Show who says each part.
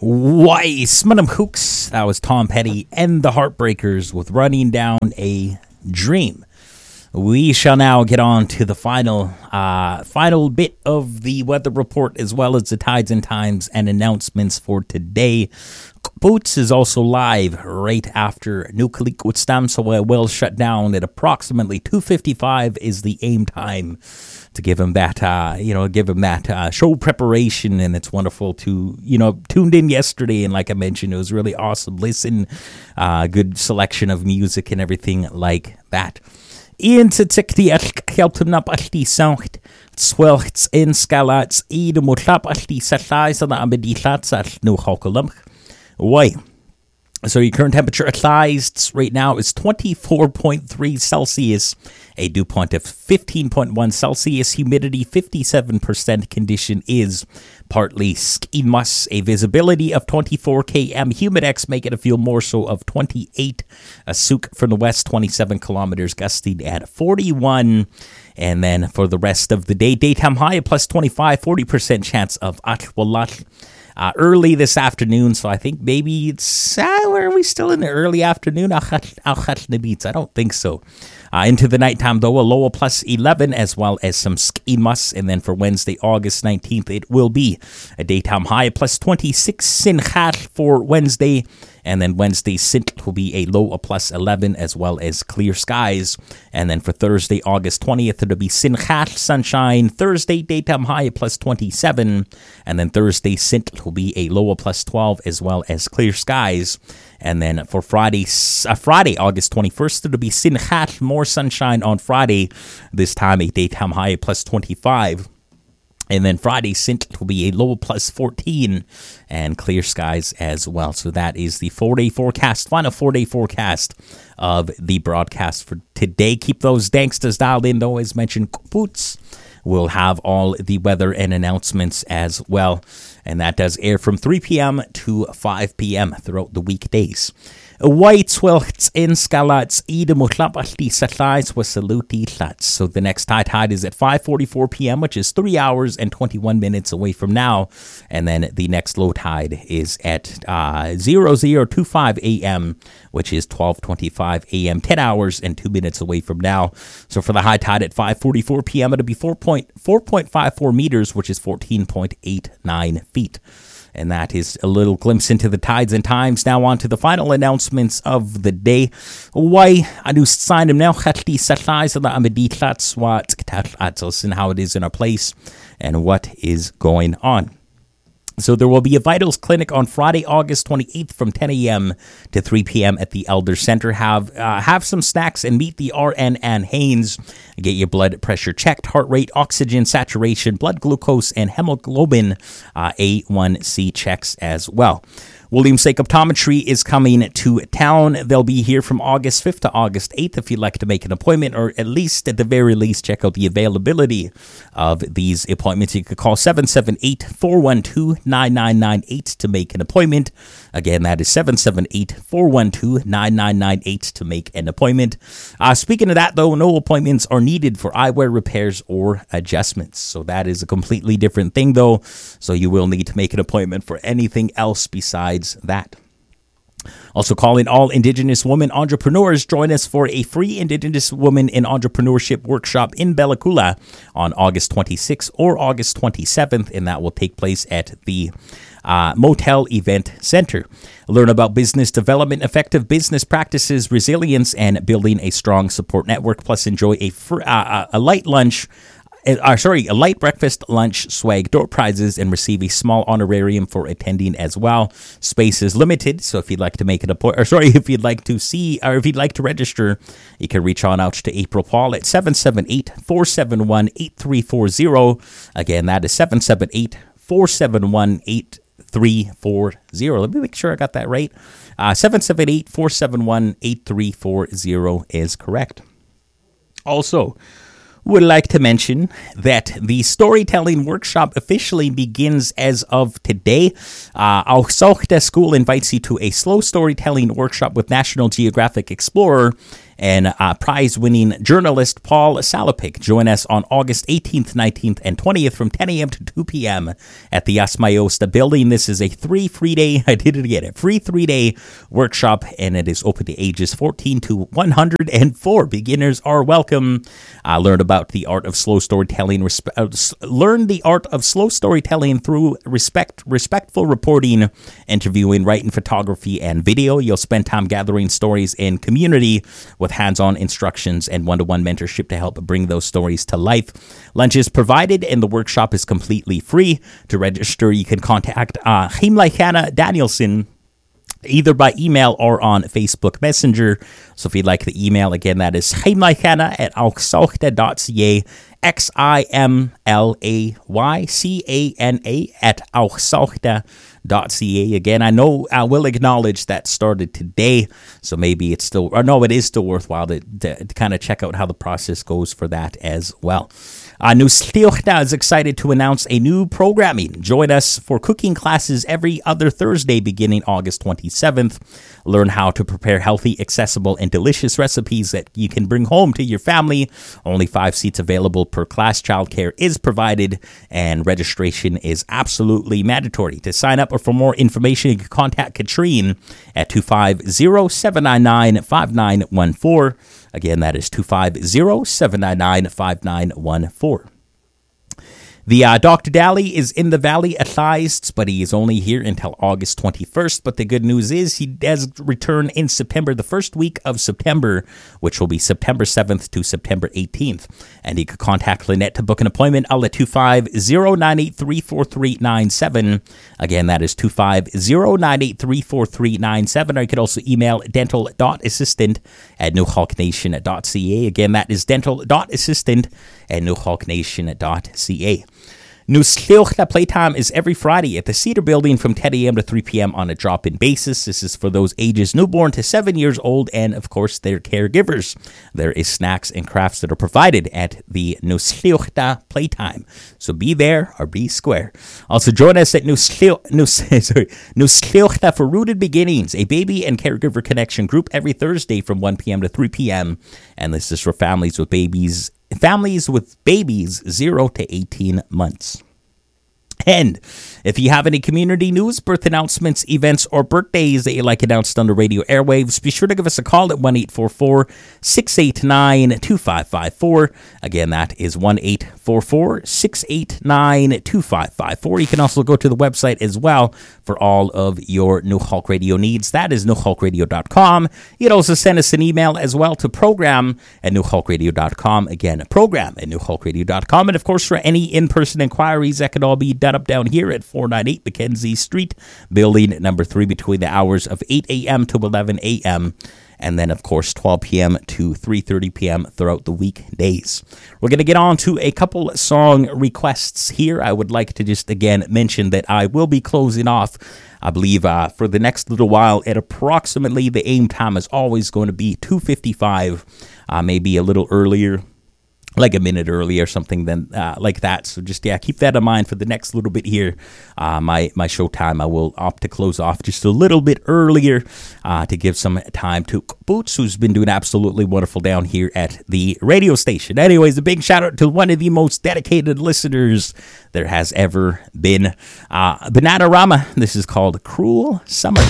Speaker 1: Weiss, Madam Hooks, that was Tom Petty and the Heartbreakers with Running Down a Dream. We shall now get on to the final bit of the weather report, as well as the tides and times and announcements for today. Boots is also live right after Nukalikwitstam, so will shut down at approximately 2:55 is the aim time to give him that, show preparation. And it's wonderful to, tuned in yesterday. And like I mentioned, it was really awesome. Listen, good selection of music and everything like that. Ian Tsikti helped him up at the sound. Swelts in scalats, Eden Mutlap at the Satlais and the Amedilats at no Hokalum. Why? So your current temperature advised right now is 24.3 Celsius, a dew point of 15.1 Celsius, humidity 57%, condition is partly skimus, a visibility of 24 km, humidex make it a feel more so of 28, a souk from the west 27 kilometers, gusting at 41. And then for the rest of the day, daytime high plus 25, 40% chance of atwalat. Early this afternoon, so I think maybe it's, are we still in the early afternoon? I don't think so. Into the nighttime, though, a low of plus 11, as well as some skimas. And then for Wednesday, August 19th, it will be a daytime high of plus 26 Sinhat for Wednesday. And then Wednesday, Sint will be a low of plus 11, as well as clear skies. And then for Thursday, August 20th, it'll be Sinhat, sunshine. Thursday, daytime high of plus 27. And then Thursday, Sint will be a low of plus 12, as well as clear skies. And then for Friday, August 21st, it'll be Sinhat, more sunshine on Friday. This time, a daytime high of plus 25. And then Friday, Sint will be a low plus 14 and clear skies as well. So that is the 4-day forecast, final 4-day forecast of the broadcast for today. Keep those danksters dialed in, though, as mentioned. Boots will have all the weather and announcements as well. And that does air from 3 p.m. to 5 p.m. throughout the weekdays. White Welts in Scalats, Ida Mutlapati Satlais was Saluti Tlats. So the next tide is at 5:44 p.m., which is 3 hours and 21 minutes away from now. And then the next low tide is at 0025 a.m., which is 12:25 a.m., 10 hours and 2 minutes away from now. So for the high tide at 5:44 p.m., it'll be 4.54 meters, which is 14.89 feet. And that is a little glimpse into the tides and times. Now on to the final announcements of the day. Why I do sign him now. And how it is in our place and what is going on. So there will be a Vitals Clinic on Friday, August 28th from 10 a.m. to 3 p.m. at the Elder Center. Have some snacks and meet the RN Ann Haynes. Get your blood pressure checked, heart rate, oxygen saturation, blood glucose, and hemoglobin A1C checks as well. Williams Lake Optometry is coming to town. They'll be here from August 5th to August 8th if you'd like to make an appointment, or at the very least, check out the availability of these appointments. You could call 778-412-9998 to make an appointment. Again, that is 778-412-9998 to make an appointment. Speaking of that, though, no appointments are needed for eyewear repairs or adjustments. So that is a completely different thing, though. So you will need to make an appointment for anything else besides that. Also calling all Indigenous women entrepreneurs. Join us for a free Indigenous Women in Entrepreneurship workshop in Bella Coola on August 26th or August 27th, and that will take place at the Motel Event Center. Learn about business development, effective business practices, resilience, and building a strong support network. Plus, enjoy a light lunch. A light breakfast, lunch, swag, door prizes, and receive a small honorarium for attending as well. Space is limited, so if you'd like to make an appointment, if you'd like to see, or if you'd like to register, you can reach on out to April Paul at 778-471-8340. Again, that is 778-471-8340. Let me make sure I got that right. 778-471-8340 is correct. Also, would like to mention that the storytelling workshop officially begins as of today. Our School invites you to a slow storytelling workshop with National Geographic Explorer and prize-winning journalist Paul Salopik. Join us on August 18th, 19th, and 20th from 10 a.m. to 2 p.m. at the Asmayosta building. This is a free 3-day workshop, and it is open to ages 14 to 104. Beginners are welcome. Learn about the art of slow storytelling. Learn the art of slow storytelling through respectful reporting, interviewing, writing, photography, and video. You'll spend time gathering stories in community with hands-on instructions and one-to-one mentorship to help bring those stories to life. Lunch is provided, and the workshop is completely free. To register, you can contact Himlaikana Danielson either by email or on Facebook Messenger. So if you'd like the email, again, that is heimlaikana@auchsauchta.ca, ximlaycana@auchsauchta.ca. Again, I know I will acknowledge that started today, so maybe it's still, or no, it is still worthwhile to kind of check out how the process goes for that as well. Nusliochta is excited to announce a new programming. Join us for cooking classes every other Thursday beginning August 27th. Learn how to prepare healthy, accessible, and delicious recipes that you can bring home to your family. Only 5 seats available per class. Childcare is provided, and registration is absolutely mandatory. To sign up or for more information, you can contact Katrine at 250-799-5914. Again, that is 250-799-5914. The Dr. Daly is in the Valley at Theist, but he is only here until August 21st. But the good news is he does return in September, the first week of September, which will be September 7th to September 18th. And you could contact Lynette to book an appointment. I'll at 250-983-4397. Again, that is 250-983-4397. Or you could also email dental.assistant@newhawknation.ca. Again, that is dental.assistant@newhawknation.ca. Nusliochta playtime is every Friday at the Cedar Building from 10 a.m. to 3 p.m. on a drop-in basis. This is for those ages newborn to 7 years old and, of course, their caregivers. There is snacks and crafts that are provided at the Nusliochta playtime. So be there or be square. Also, join us at Nusliochta for Rooted Beginnings, a baby and caregiver connection group every Thursday from 1 p.m. to 3 p.m. And this is for families with babies 0 to 18 months. And if you have any community news, birth announcements, events, or birthdays that you like announced on the radio airwaves, be sure to give us a call at 1-844-689-2554. Again, that is 1-844-689-2554. You can also go to the website as well for all of your New Hawk Radio needs. That is newhawkradio.com. You can also send us an email as well to program@newhawkradio.com. Again, program@newhawkradio.com. And of course, for any in-person inquiries, that can all be done up down here at 498 Mackenzie Street, building number 3, between the hours of 8 a.m. to 11 a.m. and then, of course, 12 p.m. to 3:30 p.m. throughout the weekdays. We're going to get on to a couple song requests here. I would like to just, again, mention that I will be closing off, I believe, for the next little while at approximately, the aim time is always going to be 2:55, maybe a little earlier, like a minute early or something then like that. So just, keep that in mind for the next little bit here. My show time, I will opt to close off just a little bit earlier to give some time to Boots, who's been doing absolutely wonderful down here at the radio station. Anyways, a big shout out to one of the most dedicated listeners there has ever been, Bananarama. This is called Cruel Summer.